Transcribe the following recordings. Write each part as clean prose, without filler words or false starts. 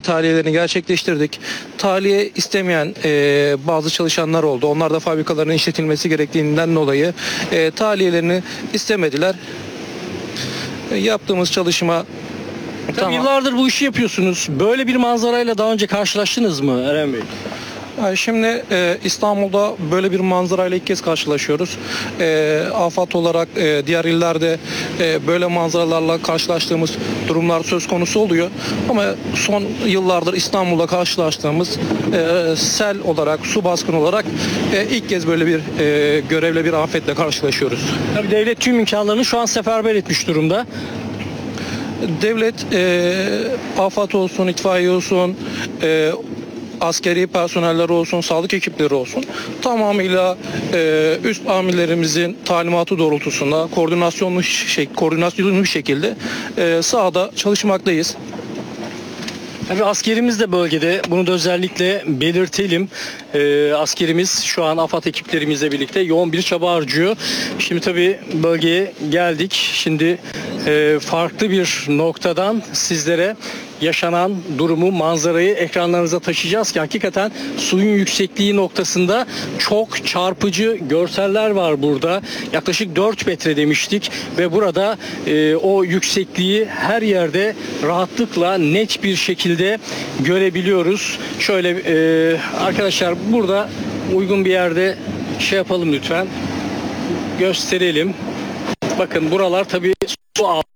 tahliyelerini gerçekleştirdik. Tahliye istemeyen bazı çalışanlar oldu. Onlar da fabrikaların işletilmesi gerektiğinden dolayı tahliyelerini istemediler. Yaptığımız çalışma Tabii yıllardır bu işi yapıyorsunuz. Böyle bir manzarayla daha önce karşılaştınız mı Eren Bey? Yani şimdi İstanbul'da böyle bir manzarayla ilk kez karşılaşıyoruz. Afat olarak diğer illerde böyle manzaralarla karşılaştığımız durumlar söz konusu oluyor. Ama son yıllardır İstanbul'da karşılaştığımız sel olarak, su baskını olarak ilk kez böyle bir görevle bir afetle karşılaşıyoruz. Tabii devlet tüm imkanlarını şu an seferber etmiş durumda. Devlet afat olsun, itfaiye olsun, askeri personeller olsun, sağlık ekipleri olsun tamamıyla üst amirlerimizin talimatı doğrultusunda koordinasyonlu bir şekilde sahada çalışmaktayız. Tabii askerimiz de bölgede. Bunu da özellikle belirtelim. Askerimiz şu an AFAD ekiplerimizle birlikte yoğun bir çaba harcıyor. Şimdi tabii bölgeye geldik. Şimdi farklı bir noktadan sizlere yaşanan durumu, manzarayı ekranlarınıza taşıyacağız ki hakikaten suyun yüksekliği noktasında çok çarpıcı görseller var burada. Yaklaşık 4 metre demiştik ve burada o yüksekliği her yerde rahatlıkla net bir şekilde görebiliyoruz. Şöyle arkadaşlar burada uygun bir yerde şey yapalım lütfen. Gösterelim. Bakın buralar tabii su altı.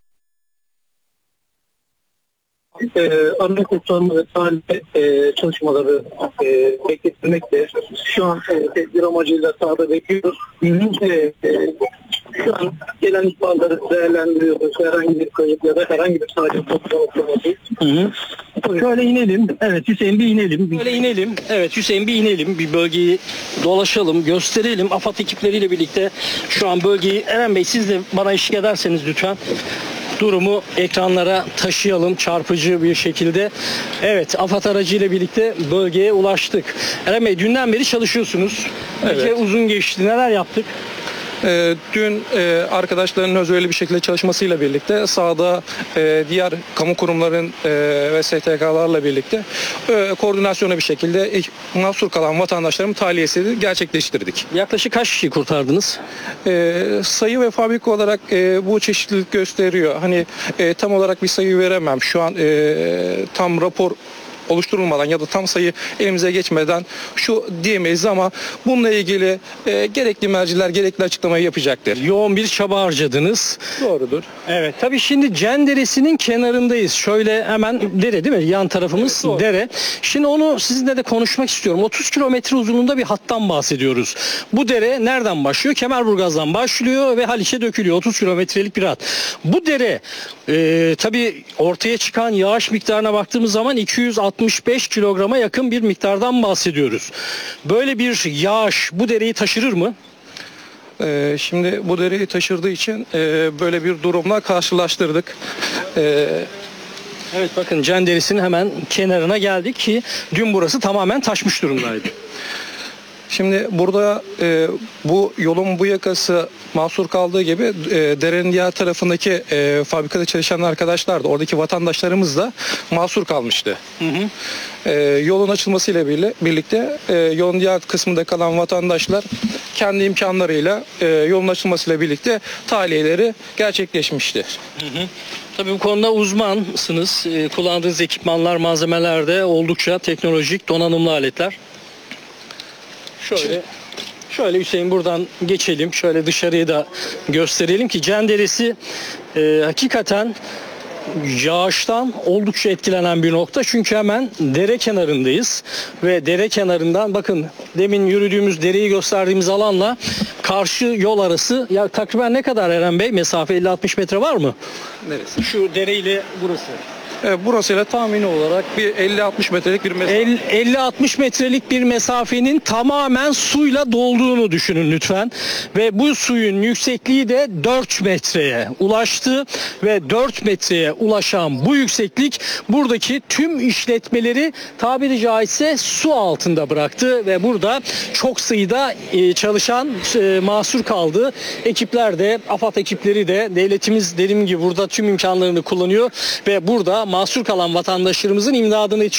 Arama kurtarma ve tahliye çalışmaları bekletilmekte. Şu an tedbir amacıyla sahada bekliyoruz. Şu an gelen ihbarları değerlendiriyoruz. Herhangi bir kayıp ya da herhangi bir sadece toplama. Şöyle inelim. Evet Hüseyin bir inelim. Böyle inelim. Evet Hüseyin bir inelim. Bir bölgeyi dolaşalım, gösterelim. AFAD ekipleriyle birlikte şu an bölgeyi, Eren Bey siz de bana eşlik ederseniz lütfen. Durumu ekranlara taşıyalım çarpıcı bir şekilde. Evet, AFAD aracıyla birlikte bölgeye ulaştık. Eren Bey dünden beri çalışıyorsunuz. Gece Evet. uzun geçti. Neler yaptık? Dün arkadaşların özverili bir şekilde çalışmasıyla birlikte sahada diğer kamu kurumların ve STK'larla birlikte koordinasyonlu bir şekilde mahsur kalan vatandaşların tahliyesini gerçekleştirdik. Yaklaşık kaç kişiyi kurtardınız? Sayı ve fabrika olarak bu çeşitlilik gösteriyor. Hani tam olarak bir sayı veremem. Şu an tam rapor oluşturulmadan ya da tam sayı elimize geçmeden şu diyemeyiz ama bununla ilgili gerekli merciler gerekli açıklamayı yapacaktır. Yoğun bir çaba harcadınız. Doğrudur. Evet. Tabii şimdi Cen Deresi'nin kenarındayız. Şöyle hemen dere değil mi? Yan tarafımız Evet, doğru. dere. Şimdi onu sizinle de konuşmak istiyorum. 30 kilometre uzunluğunda bir hattan bahsediyoruz. Bu dere nereden başlıyor? Kemerburgaz'dan başlıyor ve Haliç'e dökülüyor. 30 kilometrelik bir hat. Bu dere tabii ortaya çıkan yağış miktarına baktığımız zaman 265 kilograma yakın bir miktardan bahsediyoruz. Böyle bir yağış bu dereyi taşırır mı? Şimdi bu dereyi taşırdığı için böyle bir durumla karşılaştırdık. Evet bakın Cen Deresi'nin hemen kenarına geldik ki dün burası tamamen taşmış durumdaydı. Şimdi burada bu yolun bu yakası mahsur kaldığı gibi derenin diğer tarafındaki fabrikada çalışan arkadaşlar da oradaki vatandaşlarımız da mahsur kalmıştı. Yolun açılmasıyla birlikte yolun diğer kısmında kalan vatandaşlar kendi imkanlarıyla yolun açılmasıyla birlikte tahliyeleri gerçekleşmişti. Tabii bu konuda uzmansınız. Kullandığınız ekipmanlar, malzemeler de oldukça teknolojik, donanımlı aletler. Şöyle Hüseyin buradan geçelim. Şöyle dışarıyı da gösterelim ki Cen Deresi hakikaten yağıştan oldukça etkilenen bir nokta. Çünkü hemen dere kenarındayız. Ve dere kenarından bakın demin yürüdüğümüz dereyi gösterdiğimiz alanla karşı yol arası ya takriben ne kadar Eren Bey? Mesafe 50-60 metre var mı? Neresi? Şu dereyle burası. Burasıyla tahmini olarak bir 50-60 metrelik bir mesafe. 50-60 metrelik bir mesafenin tamamen suyla dolduğunu düşünün lütfen. Ve bu suyun yüksekliği de 4 metreye ulaştı ve 4 metreye ulaşan bu yükseklik buradaki tüm işletmeleri tabiri caizse su altında bıraktı ve burada çok sayıda çalışan mahsur kaldı. Ekipler de, AFAD ekipleri de, devletimiz dediğim gibi burada tüm imkanlarını kullanıyor ve burada mahsur kalan vatandaşlarımızın imdadına yetişiyor.